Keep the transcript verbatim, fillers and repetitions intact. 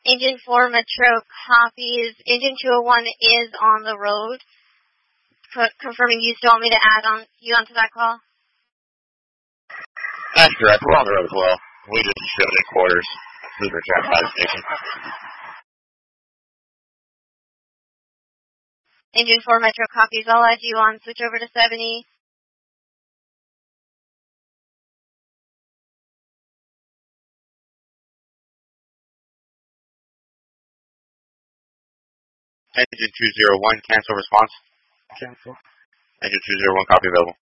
Engine four Metro copies. Engine two oh one is on the road. Co- confirming you still want me to add on you onto that call? That's correct. We're on the road as well. We just showed at quarters. Super Track Fire Station. Engine four Metro copies. I'll add you on. Switch over to seventy. Engine two oh one, cancel response. Cancel. Engine two oh one, copy available.